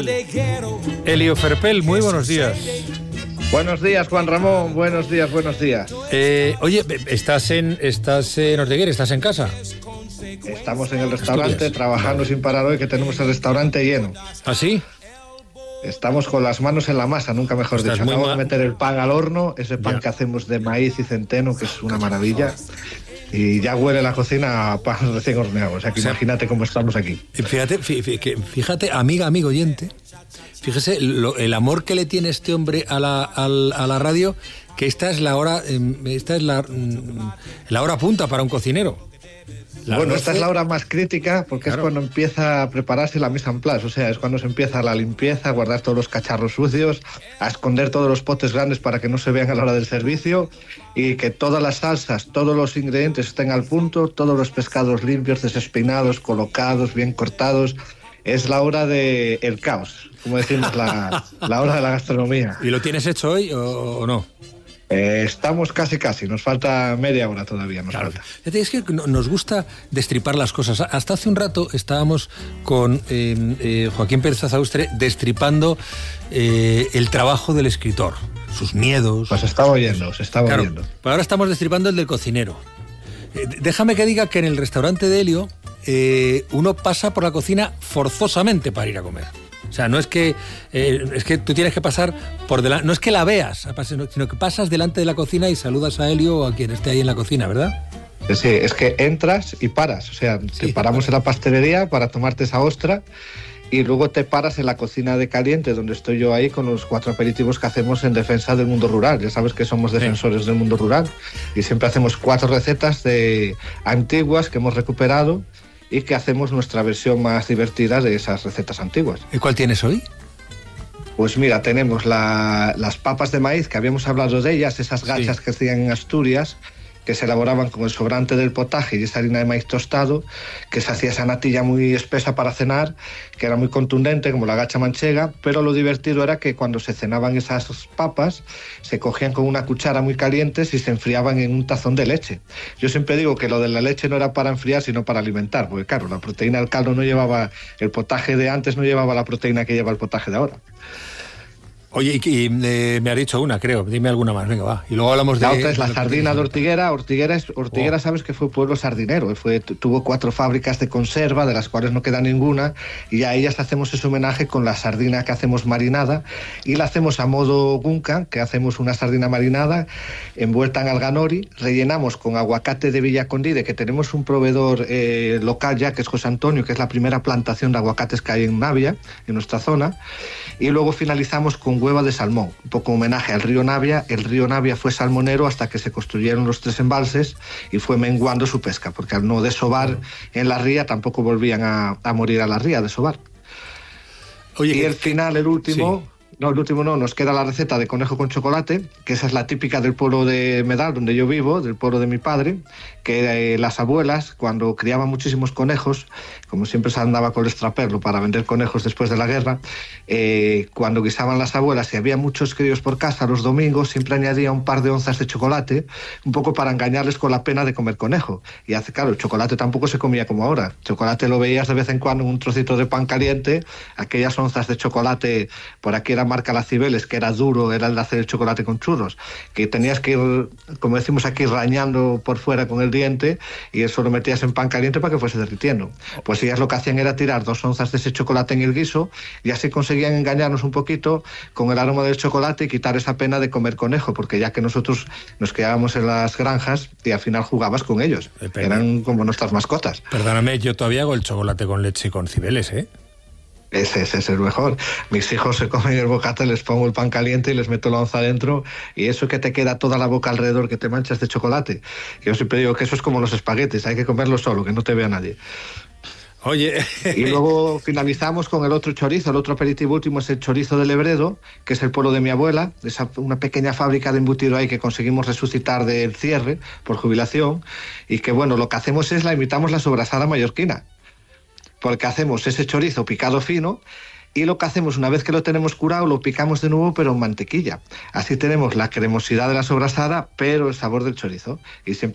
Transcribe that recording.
Elio Ferpel, muy buenos días. Buenos días, Juan Ramón. Buenos días. Oye, ¿estás en Ortiguera? ¿Estás en casa? Estamos en el restaurante trabajando sin parar hoy, que tenemos el restaurante lleno. ¿Ah, sí? Estamos con las manos en la masa, nunca mejor dicho. Acabamos de meter el pan al horno, ese pan que hacemos de maíz y centeno, que es una maravilla. Y ya huele la cocina a pan recién horneado. O sea, que imagínate cómo estamos aquí. Fíjate, amigo oyente, fíjese el amor que le tiene este hombre a la radio, que esta es la hora punta para un cocinero. Esta es la hora más crítica porque es cuando empieza a prepararse la mise en place, o sea, es cuando se empieza la limpieza, a guardar todos los cacharros sucios, a esconder todos los potes grandes para que no se vean a la hora del servicio y que todas las salsas, todos los ingredientes estén al punto, todos los pescados limpios, desespeinados, colocados, bien cortados. Es la hora del caos, como decimos, la hora de la gastronomía. ¿Y lo tienes hecho hoy o no? Estamos casi, nos falta media hora todavía, falta. Es que nos gusta destripar las cosas. Hasta hace un rato estábamos con Joaquín Pérez Azaustre destripando el trabajo del escritor, sus miedos. Pues se estaba oyendo. Pero ahora estamos destripando el del cocinero. Déjame que diga que en el restaurante de Elio uno pasa por la cocina forzosamente para ir a comer. O sea, no es que tú tienes que pasar por delante, no es que la veas, sino que pasas delante de la cocina y saludas a Elio o a quien esté ahí en la cocina, ¿verdad? Sí, es que entras y paras, o sea, te paramos en la pastelería para tomarte esa ostra y luego te paras en la cocina de caliente, donde estoy yo ahí con los 4 aperitivos que hacemos en defensa del mundo rural. Ya sabes que somos defensores del mundo rural y siempre hacemos 4 recetas antiguas que hemos recuperado y que hacemos nuestra versión más divertida de esas recetas antiguas. ¿Y cuál tienes hoy? Pues mira, tenemos las papas de maíz, que habíamos hablado de ellas, esas gachas que hacían en Asturias, que se elaboraban con el sobrante del potaje y esa harina de maíz tostado, que se hacía esa natilla muy espesa para cenar, que era muy contundente, como la gacha manchega, pero lo divertido era que cuando se cenaban esas papas, se cogían con una cuchara muy calientes y se enfriaban en un tazón de leche. Yo siempre digo que lo de la leche no era para enfriar, sino para alimentar, porque claro, la proteína del caldo no llevaba, el potaje de antes no llevaba la proteína que lleva el potaje de ahora. Oye, y me has dicho una, creo. Dime alguna más, venga, va. Y luego hablamos de... La otra es la sardina de Ortiguera. Ortiguera, sabes que fue pueblo sardinero. Tuvo 4 fábricas de conserva, de las cuales no queda ninguna, y a ellas hacemos ese homenaje con la sardina que hacemos marinada, y la hacemos a modo gunca, que hacemos una sardina marinada, envuelta en alganori, rellenamos con aguacate de Villacondide, que tenemos un proveedor local ya, que es José Antonio, que es la primera plantación de aguacates que hay en Navia, en nuestra zona, y luego finalizamos con hueva de salmón, un poco homenaje al río Navia. El río Navia fue salmonero hasta que se construyeron los 3 embalses y fue menguando su pesca, porque al no desovar en la ría tampoco volvían a morir a la ría a desovar. Oye, y el final, el último... Sí. No, el último no, nos queda la receta de conejo con chocolate, que esa es la típica del pueblo de Medal, donde yo vivo, del pueblo de mi padre, que las abuelas, cuando criaban muchísimos conejos, como siempre se andaba con el extraperlo para vender conejos después de la guerra, cuando guisaban las abuelas y había muchos críos por casa, los domingos siempre añadía un par de onzas de chocolate, un poco para engañarles con la pena de comer conejo. Y claro, el chocolate tampoco se comía como ahora. El chocolate lo veías de vez en cuando en un trocito de pan caliente, aquellas onzas de chocolate, por aquí era marca La Cibeles, que era duro, era el de hacer el chocolate con churros, que tenías que ir, como decimos aquí, rañando por fuera con el diente, y eso lo metías en pan caliente para que fuese derritiendo. Pues ellas lo que hacían era tirar 2 onzas de ese chocolate en el guiso, y así conseguían engañarnos un poquito con el aroma del chocolate y quitar esa pena de comer conejo, porque ya que nosotros nos quedábamos en las granjas y al final jugabas con ellos, eran como nuestras mascotas. Perdóname, yo todavía hago el chocolate con leche y con Cibeles, ¿eh? Ese es el mejor. Mis hijos se comen el bocata, les pongo el pan caliente y les meto la onza dentro, y eso que te queda toda la boca alrededor, que te manchas de chocolate. Yo siempre digo que eso es como los espaguetis, hay que comerlo solo, que no te vea nadie. Oye. Y luego finalizamos con el otro chorizo. El otro aperitivo último es el chorizo de Lebredo, que es el pueblo de mi abuela, una pequeña fábrica de embutido ahí que conseguimos resucitar del cierre por jubilación, y que bueno, lo que hacemos es imitamos la sobrasada mallorquina, porque hacemos ese chorizo picado fino y lo que hacemos una vez que lo tenemos curado lo picamos de nuevo pero en mantequilla. Así tenemos la cremosidad de la sobrasada pero el sabor del chorizo, y siempre